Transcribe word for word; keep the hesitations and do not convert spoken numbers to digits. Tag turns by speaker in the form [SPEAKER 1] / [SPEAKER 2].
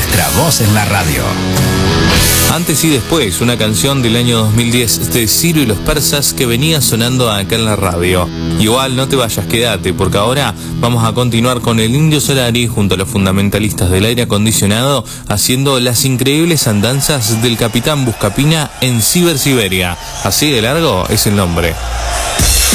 [SPEAKER 1] nuestra voz en la radio.
[SPEAKER 2] Antes y después, una canción del año dos mil diez de Ciro y los Persas que venía sonando acá en la radio. Igual no te vayas, quédate, porque ahora vamos a continuar con el Indio Solari junto a los fundamentalistas del aire acondicionado haciendo las increíbles andanzas del Capitán Buscapina en Ciber Siberia. Así de largo es el nombre.